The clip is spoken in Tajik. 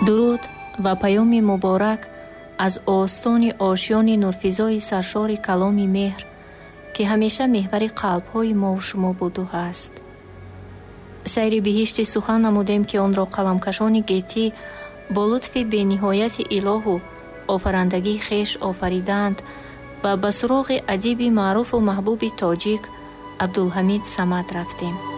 дуруд ва паёми муборак аз остони ошёни нурфизои саршори каломи меҳр, ки ҳамеша меҳвари қалбҳои мову шумо буду ҳаст. сайри биҳишти сухан намудем, ки онро қаламкашони гетӣ бо лутфи бениҳояти илоҳу офарандагии хеш офариданд ва ба суроғи адиби маъруфу маҳбуби тоҷик Абдулҳамид Самад рафтем.